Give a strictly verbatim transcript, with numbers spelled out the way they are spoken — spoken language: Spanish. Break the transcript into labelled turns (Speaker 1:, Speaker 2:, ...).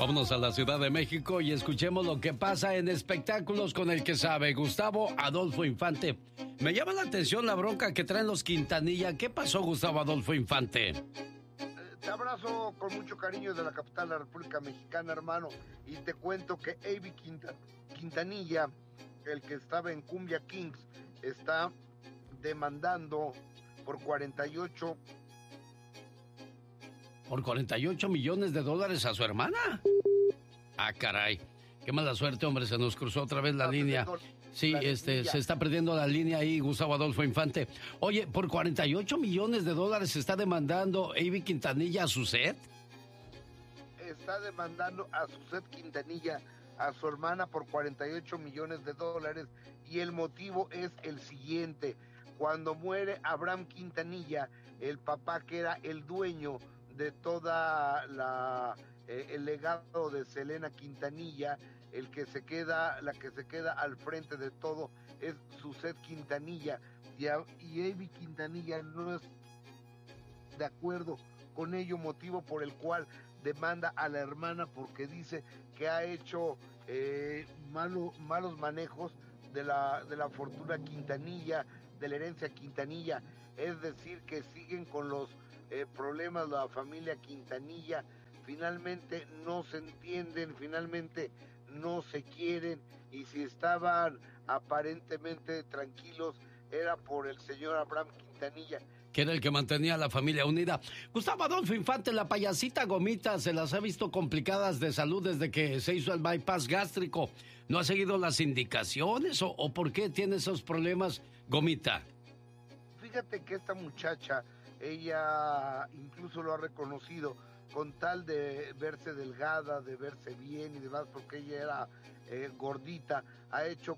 Speaker 1: Vámonos a la Ciudad de México y escuchemos lo que pasa en espectáculos con el que sabe, Gustavo Adolfo Infante. Me llama la atención la bronca que traen los Quintanilla. ¿Qué pasó, Gustavo Adolfo Infante?
Speaker 2: Te abrazo con mucho cariño de la capital de la República Mexicana, hermano, y te cuento que Avi Quinta, Quintanilla, el que estaba en Cumbia Kings, está demandando por cuarenta y ocho...
Speaker 1: ¿Por cuarenta y ocho millones de dólares a su hermana? Ah, caray. Qué mala suerte, hombre, se nos cruzó otra vez la no, línea. Sí, la este, línea. Se está perdiendo la línea ahí, Gustavo Adolfo Infante. Oye, ¿por cuarenta y ocho millones de dólares se está demandando Avi Quintanilla a su set?
Speaker 2: Está demandando a su set Quintanilla, a su hermana, por cuarenta y ocho millones de dólares, y el motivo es el siguiente. Cuando muere Abraham Quintanilla, el papá que era el dueño de toda la eh, el legado de Selena Quintanilla, el que se queda, la que se queda al frente de todo es Suzette Quintanilla, y, a, y Avi Quintanilla no es de acuerdo con ello, motivo por el cual demanda a la hermana porque dice que ha hecho eh, malo, malos manejos de la, de la fortuna Quintanilla, de la herencia Quintanilla, es decir, que siguen con los Eh, problemas la familia Quintanilla, finalmente no se entienden, finalmente no se quieren, y si estaban aparentemente tranquilos era por el señor Abraham Quintanilla,
Speaker 1: que era el que mantenía a la familia unida. Gustavo Adolfo Infante, la payasita Gomita, se las ha visto complicadas de salud desde que se hizo el bypass gástrico. ¿No ha seguido las indicaciones o, o por qué tiene esos problemas, Gomita?
Speaker 2: Fíjate que esta muchacha, ella incluso lo ha reconocido, con tal de verse delgada, de verse bien y demás, porque ella era eh, gordita, ha hecho